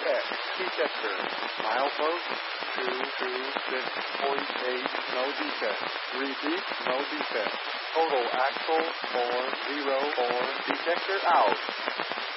X detector. Milepost 226.8, no defect. Repeat, no defect. Total axle 404, detector out.